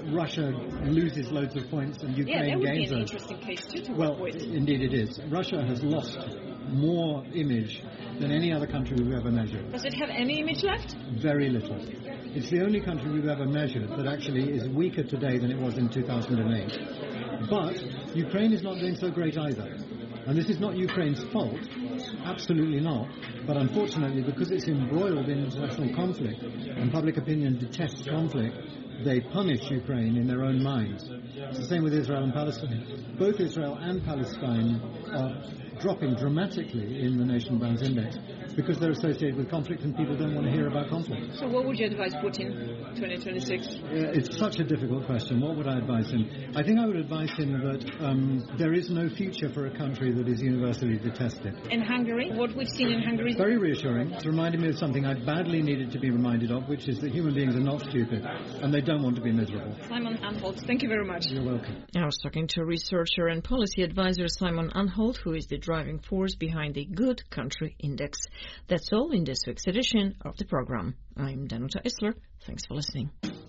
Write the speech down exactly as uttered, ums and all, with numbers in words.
Russia loses loads of points and Ukraine yeah, that would gains be an those. interesting case too to Well, work with. indeed it is. Russia has lost more image than any other country we've ever measured. Does it have any image left? Very little. It's the only country we've ever measured that actually is weaker today than it was in two thousand eight. But Ukraine is not doing so great either. And this is not Ukraine's fault, absolutely not. But unfortunately, because it's embroiled in international conflict and public opinion detests conflict, they punish Ukraine in their own minds. It's the same with Israel and Palestine. Both Israel and Palestine are dropping dramatically in the Nation Brands Index because they're associated with conflict and people don't want to hear about conflict. So what would you advise Putin twenty twenty-six? Uh, it's such a difficult question. What would I advise him? I think I would advise him that um, there is no future for a country that is universally detested. In Hungary, what we've seen in Hungary is very reassuring. It's reminded me of something I badly needed to be reminded of, which is that human beings are not stupid and they don't want to be miserable. Simon Anholt, thank you very much. You're welcome. I was talking to researcher and policy advisor Simon Anholt, who is the driving force behind the Good Country Index. That's all in this week's edition of the program. I'm Danuta Isler. Thanks for listening.